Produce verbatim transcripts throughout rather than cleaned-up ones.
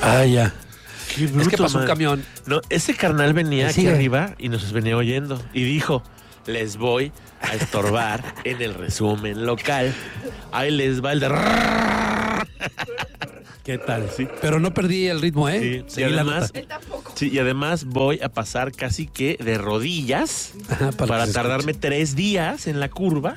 Ah, ya. Qué bruto, es que pasó man. un camión. No, ese carnal venía aquí Sigue. arriba y nos venía oyendo. Y dijo, les voy a estorbar en el resumen local. Ahí les va el de... ¿Qué tal? Sí. Pero no perdí el ritmo, ¿eh? Sí, y Seguí la además, nota. sí, y además voy a pasar casi que de rodillas Ajá, para, para que se tardarme tres días en la curva.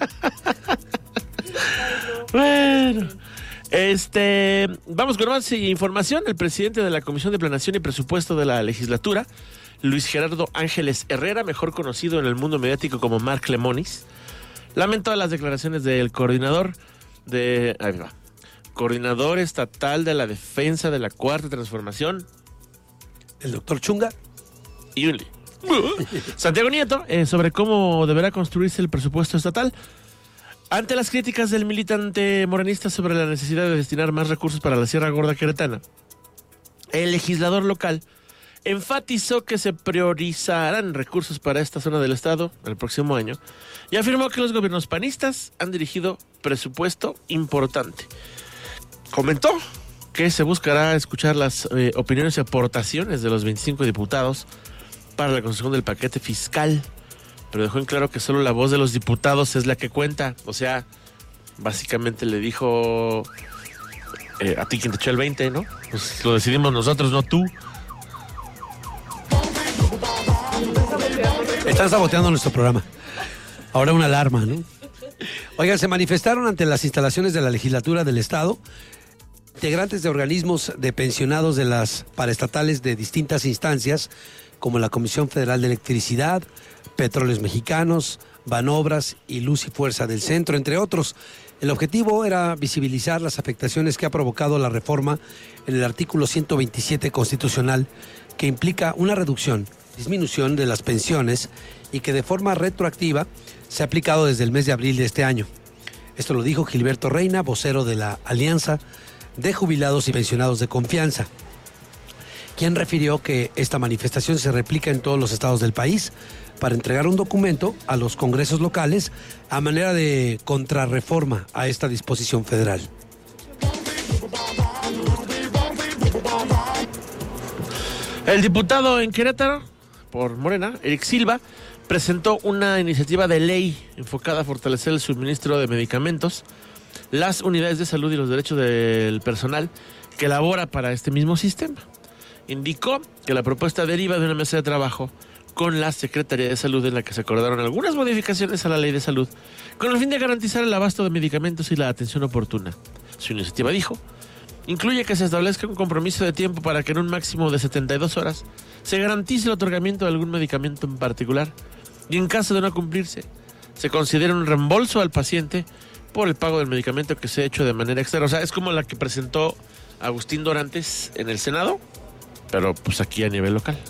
Bueno, este, vamos con más información. El presidente de la Comisión de Planeación y Presupuesto de la legislatura, Luis Gerardo Ángeles Herrera, mejor conocido en el mundo mediático como Marc Lemonis, lamentó las declaraciones del coordinador de... Ahí va. Coordinador estatal de la defensa de la Cuarta Transformación, El doctor Chunga. Yuli. Santiago Nieto, eh, sobre cómo deberá construirse el presupuesto estatal. Ante las críticas del militante morenista sobre la necesidad de destinar más recursos para la Sierra Gorda queretana, el legislador local enfatizó que se priorizarán recursos para esta zona del estado el próximo año y afirmó que los gobiernos panistas han dirigido presupuesto importante. Comentó que se buscará escuchar las eh, opiniones y aportaciones de los veinticinco diputados para la construcción del paquete fiscal, pero dejó en claro que solo la voz de los diputados es la que cuenta. O sea, básicamente le dijo eh, a ti quien te echó el veinte, ¿no? Pues lo decidimos nosotros, no tú. Están saboteando nuestro programa. Ahora una alarma, ¿no? Oigan, se manifestaron ante las instalaciones de la legislatura del Estado integrantes de organismos de pensionados de las paraestatales de distintas instancias, como la Comisión Federal de Electricidad, Petróleos Mexicanos, Banobras y Luz y Fuerza del Centro, entre otros. El objetivo era visibilizar las afectaciones que ha provocado la reforma en el artículo ciento veintisiete constitucional, que implica una reducción, disminución de las pensiones y que de forma retroactiva se ha aplicado desde el mes de abril de este año. Esto lo dijo Gilberto Reina, vocero de la Alianza de Jubilados y Pensionados de Confianza, quien refirió que esta manifestación se replica en todos los estados del país para entregar un documento a los congresos locales a manera de contrarreforma a esta disposición federal. El diputado en Querétaro, por Morena, Eric Silva, presentó una iniciativa de ley enfocada a fortalecer el suministro de medicamentos, las unidades de salud y los derechos del personal que labora para este mismo sistema. Indicó que la propuesta deriva de una mesa de trabajo con la Secretaría de Salud en la que se acordaron algunas modificaciones a la Ley de Salud con el fin de garantizar el abasto de medicamentos y la atención oportuna. Su iniciativa, dijo, incluye que se establezca un compromiso de tiempo para que en un máximo de setenta y dos horas se garantice el otorgamiento de algún medicamento en particular y en caso de no cumplirse, se considere un reembolso al paciente por el pago del medicamento que se ha hecho de manera externa. O sea, es como la que presentó Agustín Dorantes en el Senado, pero pues aquí a nivel local.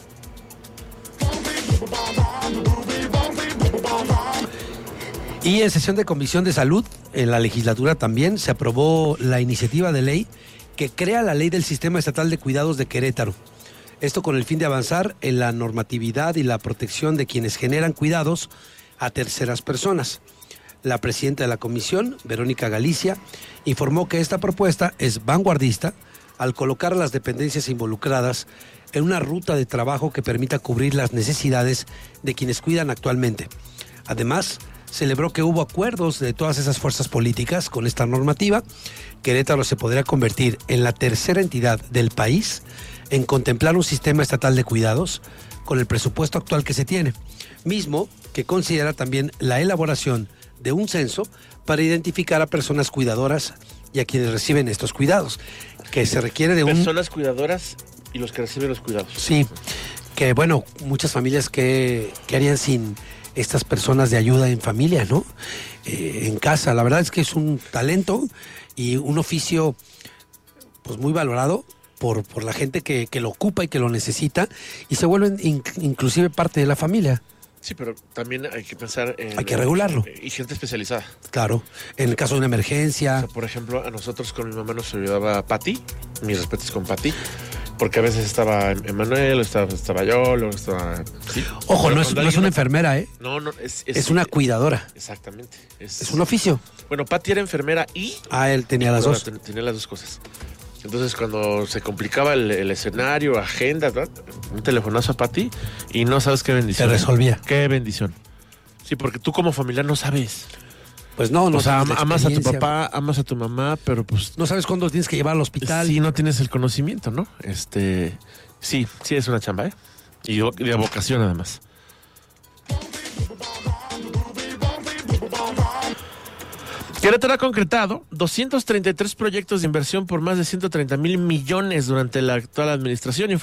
Y en sesión de Comisión de Salud, en la legislatura también se aprobó la iniciativa de ley que crea la Ley del Sistema Estatal de Cuidados de Querétaro. Esto con el fin de avanzar en la normatividad y la protección de quienes generan cuidados a terceras personas. La presidenta de la comisión, Verónica Galicia, informó que esta propuesta es vanguardista al colocar a las dependencias involucradas en una ruta de trabajo que permita cubrir las necesidades de quienes cuidan actualmente. Además, celebró que hubo acuerdos de todas esas fuerzas políticas con esta normativa. Querétaro se podrá convertir en la tercera entidad del país en contemplar un sistema estatal de cuidados con el presupuesto actual que se tiene, mismo que considera también la elaboración de un censo para identificar a personas cuidadoras y a quienes reciben estos cuidados, que se requiere de un... Personas cuidadoras y los que reciben los cuidados. Sí, que bueno, muchas familias que, que harían sin estas personas de ayuda en familia, ¿no? Eh, en casa, la verdad es que es un talento y un oficio pues muy valorado por, por la gente que, que lo ocupa y que lo necesita y se vuelven in, inclusive parte de la familia. Sí, pero también hay que pensar en... Hay que regularlo. Y gente especializada. Claro, en el caso de una emergencia. O sea, por ejemplo, a nosotros con mi mamá nos ayudaba Pati, mis respetos con Pati, porque a veces estaba Emanuel, estaba, estaba yo, luego estaba... ¿sí? Ojo, Pero no es, no es una enfermera, ¿eh? No, no, es... Es, es una cuidadora. Exactamente. Es, es un oficio. Bueno, Pati era enfermera y... Ah, él tenía las bueno, dos. ten, tenía las dos cosas. Entonces, cuando se complicaba el, el escenario, agenda, ¿verdad? Un telefonazo para ti y no sabes qué bendición. Se resolvía. Qué bendición. Sí, porque tú como familiar no sabes. Pues no, no. O sea, tienes la amas a tu experiencia. papá, amas a tu mamá, pero pues No sabes cuándo tienes que llevar al hospital. sí no tienes el conocimiento, ¿no? Este, sí, sí es una chamba, ¿eh? Y vo- de vocación además. Querétaro ha concretado doscientos treinta y tres proyectos de inversión por más de ciento treinta mil millones durante la actual administración.